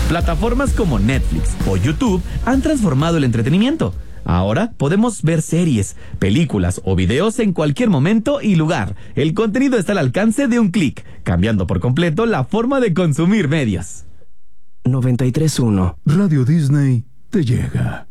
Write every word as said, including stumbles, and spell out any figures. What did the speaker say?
Plataformas como Netflix o YouTube han transformado el entretenimiento. Ahora podemos ver series, películas o videos en cualquier momento y lugar. El contenido está al alcance de un clic, cambiando por completo la forma de consumir medios. noventa y tres punto uno Radio Disney te llega.